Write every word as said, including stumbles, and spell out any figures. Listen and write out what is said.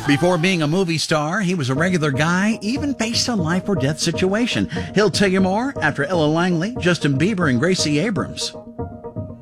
Before being a movie star, he was a regular guy, even faced a life or death situation. He'll tell you more after Ella Langley, Justin Bieber, and Gracie Abrams.